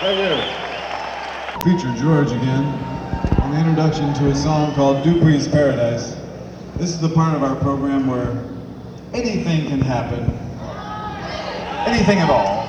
Thank you. Feature George again on the introduction to a song called Dupree's Paradise. This is the part of our program where anything can happen, anything at all.